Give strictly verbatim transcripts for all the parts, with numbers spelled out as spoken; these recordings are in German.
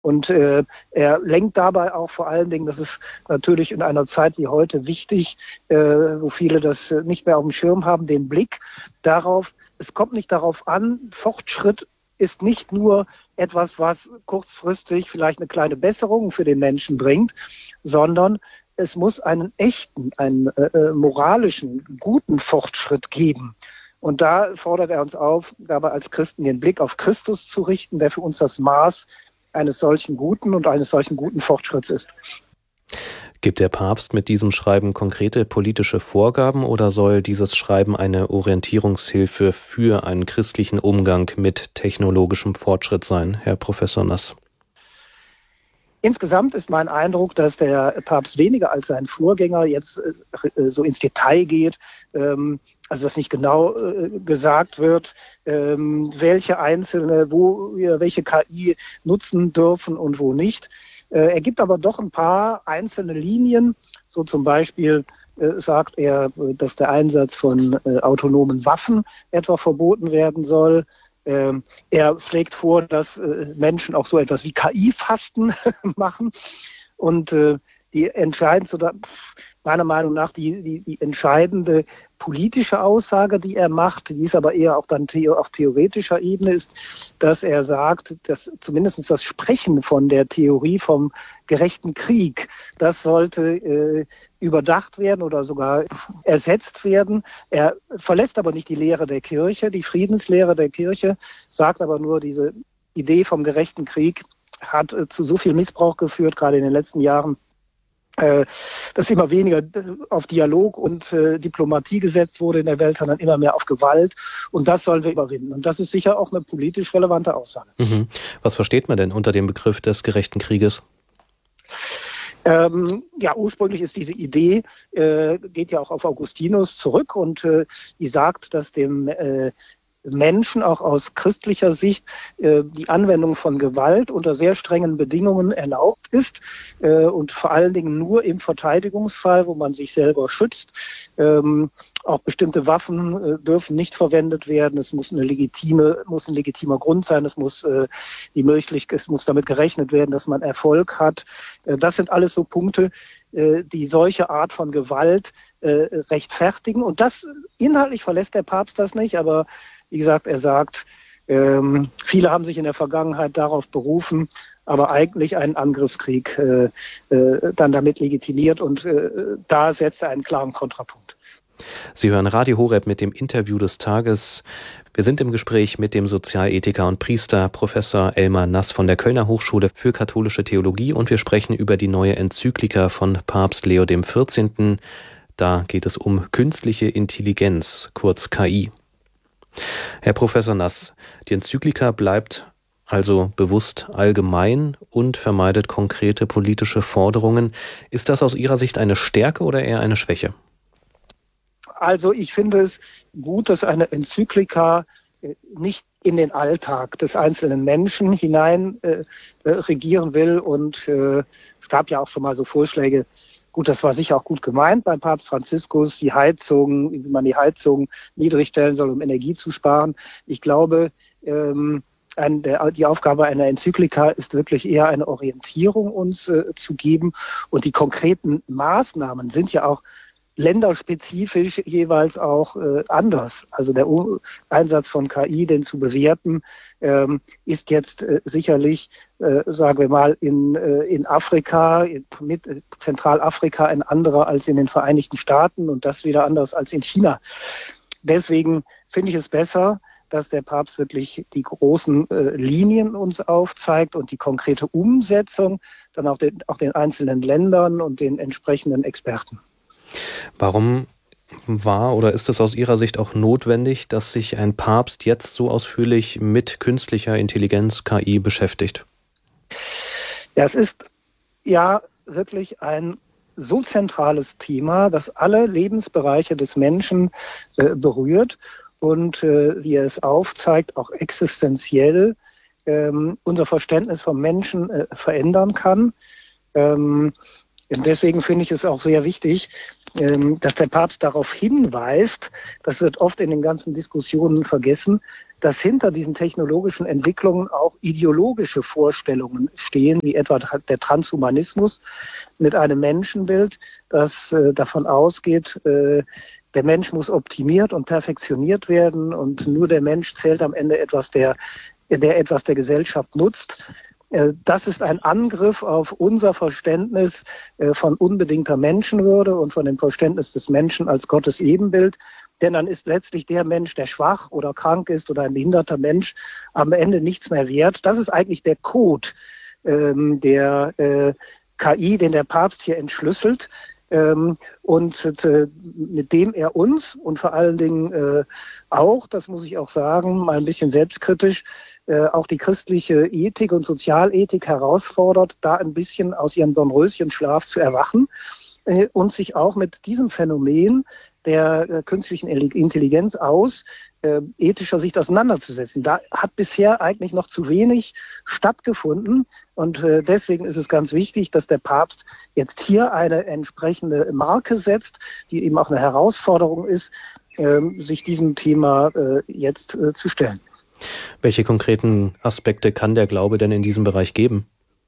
Und äh, er lenkt dabei auch vor allen Dingen, das ist natürlich in einer Zeit wie heute wichtig, äh, wo viele das nicht mehr auf dem Schirm haben, den Blick darauf, es kommt nicht darauf an, Fortschritt ist nicht nur etwas, was kurzfristig vielleicht eine kleine Besserung für den Menschen bringt, sondern es muss einen echten, einen äh, moralischen, guten Fortschritt geben. Und da fordert er uns auf, dabei als Christen den Blick auf Christus zu richten, der für uns das Maß eines solchen guten und eines solchen guten Fortschritts ist. Gibt der Papst mit diesem Schreiben konkrete politische Vorgaben oder soll dieses Schreiben eine Orientierungshilfe für einen christlichen Umgang mit technologischem Fortschritt sein, Herr Professor Nass? Insgesamt ist mein Eindruck, dass der Papst weniger als sein Vorgänger jetzt äh, so ins Detail geht, ähm, also dass nicht genau äh, gesagt wird, ähm, welche einzelne, wo wir welche K I nutzen dürfen und wo nicht. Äh, er gibt aber doch ein paar einzelne Linien, so zum Beispiel äh, sagt er, dass der Einsatz von äh, autonomen Waffen etwa verboten werden soll. Ähm, er schlägt vor, dass äh, Menschen auch so etwas wie K I-Fasten machen. Und äh, die entscheidendste, oder meiner Meinung nach die, die, die entscheidende politische Aussage, die er macht, die ist aber eher auch dann theo, auf theoretischer Ebene, ist, dass er sagt, dass zumindest das Sprechen von der Theorie vom gerechten Krieg, das sollte äh, überdacht werden oder sogar ersetzt werden. Er verlässt aber nicht die Lehre der Kirche, die Friedenslehre der Kirche, sagt aber nur, diese Idee vom gerechten Krieg hat äh, zu so viel Missbrauch geführt, gerade in den letzten Jahren, dass immer weniger auf Dialog und äh, Diplomatie gesetzt wurde in der Welt, sondern immer mehr auf Gewalt. Und das sollen wir überwinden. Und das ist sicher auch eine politisch relevante Aussage. Mhm. Was versteht man denn unter dem Begriff des gerechten Krieges? Ähm, ja, ursprünglich ist diese Idee, äh, geht ja auch auf Augustinus zurück und äh, die sagt, dass dem äh, Menschen auch aus christlicher Sicht äh, die Anwendung von Gewalt unter sehr strengen Bedingungen erlaubt ist äh, und vor allen Dingen nur im Verteidigungsfall, wo man sich selber schützt. Ähm, auch bestimmte Waffen äh, dürfen nicht verwendet werden. Es muss eine legitime, muss ein legitimer Grund sein. Es muss äh, die Möglichkeit, es muss damit gerechnet werden, dass man Erfolg hat. Äh, das sind alles so Punkte, äh, die solche Art von Gewalt äh, rechtfertigen. Und das inhaltlich verlässt der Papst das nicht, aber wie gesagt, er sagt, ähm, viele haben sich in der Vergangenheit darauf berufen, aber eigentlich einen Angriffskrieg äh, äh, dann damit legitimiert und äh, da setzt er einen klaren Kontrapunkt. Sie hören Radio Horeb mit dem Interview des Tages. Wir sind im Gespräch mit dem Sozialethiker und Priester Professor Elmar Nass von der Kölner Hochschule für katholische Theologie und wir sprechen über die neue Enzyklika von Papst Leo der vierzehnte. Da geht es um künstliche Intelligenz, kurz K I. Herr Professor Nass, die Enzyklika bleibt also bewusst allgemein und vermeidet konkrete politische Forderungen. Ist das aus Ihrer Sicht eine Stärke oder eher eine Schwäche? Also ich finde es gut, dass eine Enzyklika nicht in den Alltag des einzelnen Menschen hinein äh, regieren will. Und äh, es gab ja auch schon mal so Vorschläge, gut, das war sicher auch gut gemeint beim Papst Franziskus, die Heizung, wie man die Heizung niedrig stellen soll, um Energie zu sparen. Ich glaube, ähm, ein, der, die Aufgabe einer Enzyklika ist wirklich eher eine Orientierung uns äh, zu geben. Und die konkreten Maßnahmen sind ja auch länderspezifisch jeweils auch äh, anders. Also der U- Einsatz von K I, den zu bewerten, ähm, ist jetzt äh, sicherlich, äh, sagen wir mal, in, äh, in Afrika, in, mit äh, Zentralafrika ein anderer als in den Vereinigten Staaten und das wieder anders als in China. Deswegen finde ich es besser, dass der Papst wirklich die großen äh, Linien uns aufzeigt und die konkrete Umsetzung dann auch den, auch den einzelnen Ländern und den entsprechenden Experten. Warum war oder ist es aus Ihrer Sicht auch notwendig, dass sich ein Papst jetzt so ausführlich mit künstlicher Intelligenz, K I, beschäftigt? Ja, es ist ja wirklich ein so zentrales Thema, das alle Lebensbereiche des Menschen äh, berührt und, äh, wie er es aufzeigt, auch existenziell ähm, unser Verständnis vom Menschen äh, verändern kann. Ähm, Und deswegen finde ich es auch sehr wichtig, dass der Papst darauf hinweist, das wird oft in den ganzen Diskussionen vergessen, dass hinter diesen technologischen Entwicklungen auch ideologische Vorstellungen stehen, wie etwa der Transhumanismus mit einem Menschenbild, das davon ausgeht, der Mensch muss optimiert und perfektioniert werden und nur der Mensch zählt am Ende etwas, der, der etwas der Gesellschaft nutzt. Das ist ein Angriff auf unser Verständnis von unbedingter Menschenwürde und von dem Verständnis des Menschen als Gottes Ebenbild. Denn dann ist letztlich der Mensch, der schwach oder krank ist oder ein behinderter Mensch, am Ende nichts mehr wert. Das ist eigentlich der Code ähm, der äh, K I, den der Papst hier entschlüsselt. Ähm, und äh, mit dem er uns und vor allen Dingen äh, auch, das muss ich auch sagen, mal ein bisschen selbstkritisch, äh, auch die christliche Ethik und Sozialethik herausfordert, da ein bisschen aus ihrem Dornröschenschlaf zu erwachen äh, und sich auch mit diesem Phänomen der äh, künstlichen Intelligenz aus äh, ethischer Sicht auseinanderzusetzen. Da hat bisher eigentlich noch zu wenig stattgefunden und äh, deswegen ist es ganz wichtig, dass der Papst jetzt hier eine entsprechende Marke setzt, die eben auch eine Herausforderung ist, äh, sich diesem Thema äh, jetzt äh, zu stellen. Welche konkreten Aspekte kann der Glaube denn in diesem Bereich geben?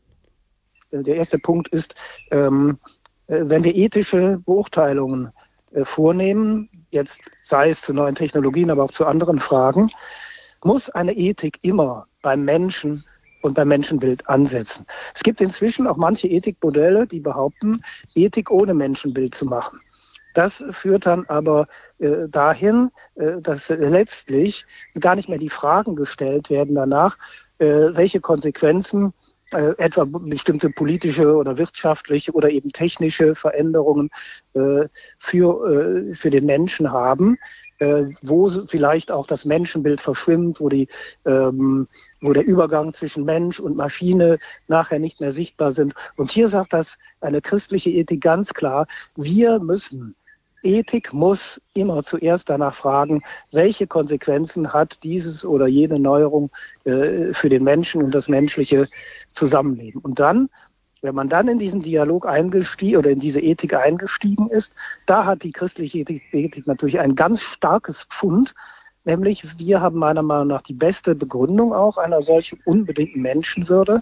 Der erste Punkt ist, ähm, wenn wir ethische Beurteilungen vornehmen, jetzt sei es zu neuen Technologien, aber auch zu anderen Fragen, muss eine Ethik immer beim Menschen und beim Menschenbild ansetzen. Es gibt inzwischen auch manche Ethikmodelle, die behaupten, Ethik ohne Menschenbild zu machen. Das führt dann aber äh, dahin, äh, dass letztlich gar nicht mehr die Fragen gestellt werden danach, äh, welche Konsequenzen Äh, etwa bestimmte politische oder wirtschaftliche oder eben technische Veränderungen äh, für, äh, für den Menschen haben, äh, wo vielleicht auch das Menschenbild verschwimmt, wo, die, ähm, wo der Übergang zwischen Mensch und Maschine nachher nicht mehr sichtbar sind. Und hier sagt das eine christliche Ethik ganz klar, wir müssen Ethik muss immer zuerst danach fragen, welche Konsequenzen hat dieses oder jene Neuerung äh, für den Menschen und das menschliche Zusammenleben. Und dann, wenn man dann in diesen Dialog eingestiegen oder in diese Ethik eingestiegen ist, da hat die christliche Ethik, Ethik natürlich ein ganz starkes Pfund, nämlich wir haben meiner Meinung nach die beste Begründung auch einer solchen unbedingten Menschenwürde,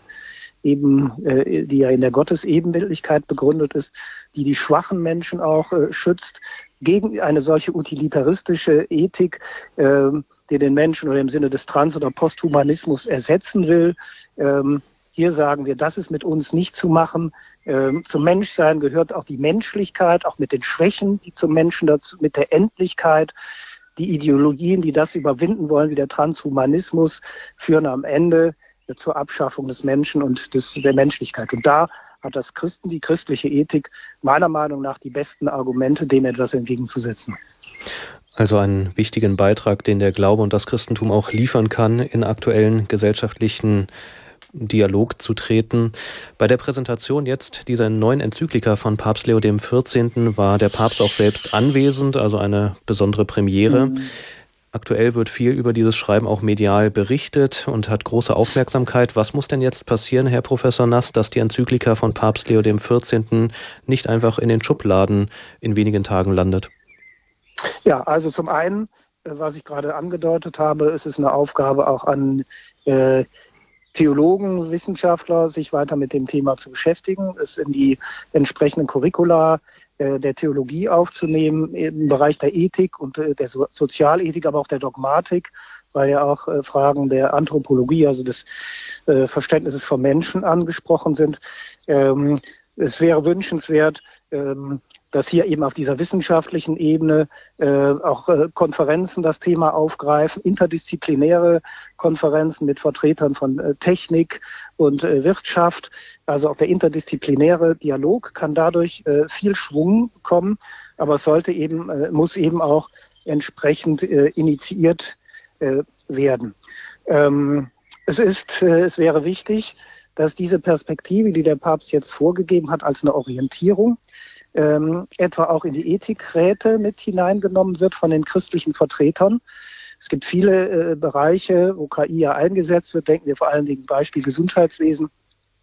eben äh, die ja in der Gottesebenbildlichkeit begründet ist, die die schwachen Menschen auch äh, schützt, gegen eine solche utilitaristische Ethik, äh, die den Menschen oder im Sinne des Trans- oder Posthumanismus ersetzen will. Ähm, hier sagen wir, das ist mit uns nicht zu machen. Ähm, zum Menschsein gehört auch die Menschlichkeit, auch mit den Schwächen, die zum Menschen dazu, mit der Endlichkeit. Die Ideologien, die das überwinden wollen, wie der Transhumanismus, führen am Ende zur Abschaffung des Menschen und des, der Menschlichkeit. Und da hat das Christen, die christliche Ethik meiner Meinung nach die besten Argumente, dem etwas entgegenzusetzen. Also einen wichtigen Beitrag, den der Glaube und das Christentum auch liefern kann, in aktuellen gesellschaftlichen Dialog zu treten. Bei der Präsentation jetzt dieser neuen Enzyklika von Papst Leo der vierzehnte. war der Papst auch selbst anwesend, also eine besondere Premiere. Mhm. Aktuell wird viel über dieses Schreiben auch medial berichtet und hat große Aufmerksamkeit. Was muss denn jetzt passieren, Herr Professor Nass, dass die Enzyklika von Papst Leo der vierzehnte. nicht einfach in den Schubladen in wenigen Tagen landet? Ja, also zum einen, was ich gerade angedeutet habe, ist es eine Aufgabe auch an äh, Theologen, Wissenschaftler, sich weiter mit dem Thema zu beschäftigen, es in die entsprechenden Curricula der Theologie aufzunehmen, im Bereich der Ethik und der so- Sozialethik, aber auch der Dogmatik, weil ja auch äh, Fragen der Anthropologie, also des äh, Verständnisses von Menschen angesprochen sind. Ähm, es wäre wünschenswert, ähm, dass hier eben auf dieser wissenschaftlichen Ebene äh, auch äh, Konferenzen das Thema aufgreifen, interdisziplinäre Konferenzen mit Vertretern von äh, Technik und äh, Wirtschaft. Also auch der interdisziplinäre Dialog kann dadurch äh, viel Schwung bekommen, aber es sollte eben, äh, muss eben auch entsprechend äh, initiiert äh, werden. Ähm, es ist, äh, es wäre wichtig, dass diese Perspektive, die der Papst jetzt vorgegeben hat, als eine Orientierung, ähm, etwa auch in die Ethikräte mit hineingenommen wird von den christlichen Vertretern. Es gibt viele äh, Bereiche, wo K I ja eingesetzt wird. Denken wir vor allen Dingen Beispiel Gesundheitswesen.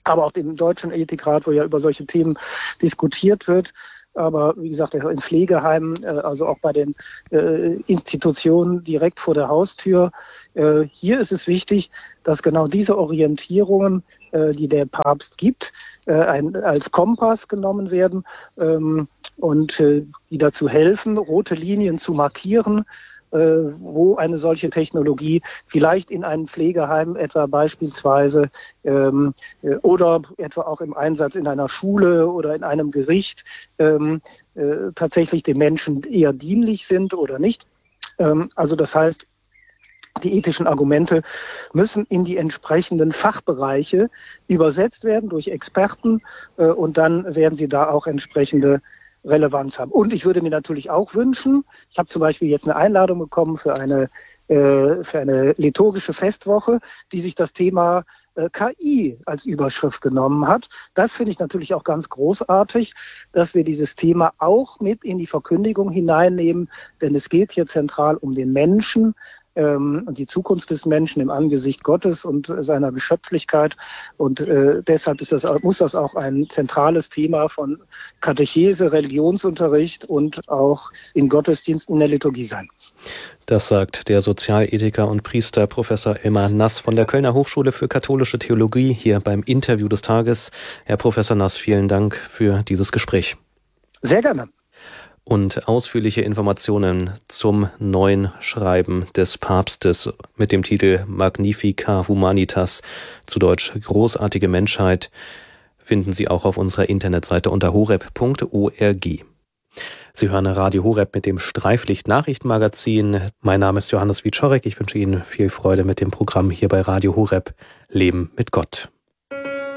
aber auch dem Deutschen Ethikrat, wo ja über solche Themen diskutiert wird. Aber wie gesagt, in Pflegeheimen, also auch bei den äh, Institutionen direkt vor der Haustür. Äh, hier ist es wichtig, dass genau diese Orientierungen, äh, die der Papst gibt, äh, ein, als Kompass genommen werden ähm, und äh, die dazu helfen, rote Linien zu markieren, wo eine solche Technologie vielleicht in einem Pflegeheim etwa beispielsweise ähm, oder etwa auch im Einsatz in einer Schule oder in einem Gericht ähm, äh, tatsächlich den Menschen eher dienlich sind oder nicht. Ähm, also das heißt, die ethischen Argumente müssen in die entsprechenden Fachbereiche übersetzt werden durch Experten äh, und dann werden sie da auch entsprechende Relevanz haben. Und ich würde mir natürlich auch wünschen, ich habe zum Beispiel jetzt eine Einladung bekommen für eine, äh, für eine liturgische Festwoche, die sich das Thema äh, K I als Überschrift genommen hat. Das finde ich natürlich auch ganz großartig, dass wir dieses Thema auch mit in die Verkündigung hineinnehmen, denn es geht hier zentral um den Menschen, und die Zukunft des Menschen im Angesicht Gottes und seiner Geschöpflichkeit. Und äh, deshalb ist das, muss das auch ein zentrales Thema von Katechese, Religionsunterricht und auch in Gottesdiensten in der Liturgie sein. Das sagt der Sozialethiker und Priester Professor Elmar Nass von der Kölner Hochschule für katholische Theologie hier beim Interview des Tages. Herr Professor Nass, vielen Dank für dieses Gespräch. Sehr gerne. Und ausführliche Informationen zum neuen Schreiben des Papstes mit dem Titel Magnifica Humanitas, zu Deutsch Großartige Menschheit, finden Sie auch auf unserer Internetseite unter horeb punkt org. Sie hören Radio Horeb mit dem Streiflicht-Nachrichtenmagazin. Mein Name ist Johannes Wieczorek. Ich wünsche Ihnen viel Freude mit dem Programm hier bei Radio Horeb Leben mit Gott.